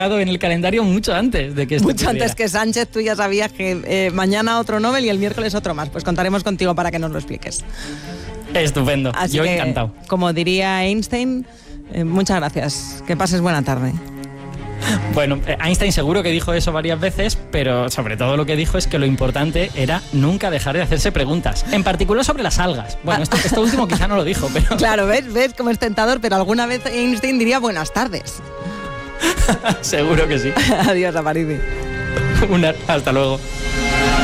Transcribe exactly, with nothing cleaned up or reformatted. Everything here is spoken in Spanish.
en el calendario mucho antes de que esto Mucho ocurriera. antes que Sánchez, tú ya sabías que eh, mañana otro Nobel y el miércoles otro más. Pues contaremos contigo para que nos lo expliques. Estupendo, Así yo que, encantado. Como diría Einstein, eh, muchas gracias. Que pases buena tarde. Bueno, Einstein seguro que dijo eso varias veces, pero sobre todo lo que dijo es que lo importante era nunca dejar de hacerse preguntas, en particular sobre las algas. Bueno, esto, esto último quizá no lo dijo, pero... Claro, ¿ves? ¿Ves cómo es tentador? Pero alguna vez Einstein diría buenas tardes. Seguro que sí. Adiós, Aparici. Una, hasta luego.